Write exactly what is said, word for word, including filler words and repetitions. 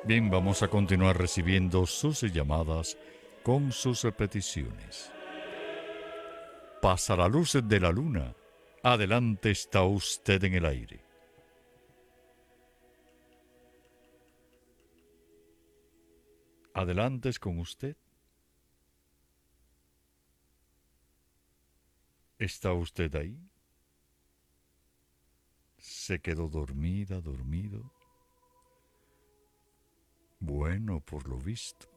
Bien, vamos a continuar recibiendo sus llamadas con sus peticiones. Pasa la luz de la luna. Adelante, está usted en el aire. Adelante es con usted. ¿Está usted ahí? ¿Se quedó dormida, dormido? Bueno, por lo visto.